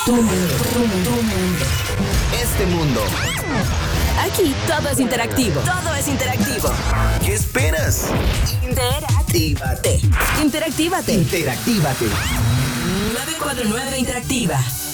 Tu mundo. Este mundo. Aquí todo es interactivo. Todo es interactivo. ¿Qué esperas? Interactívate. Interactívate. Interactívate. 949 Interactiva.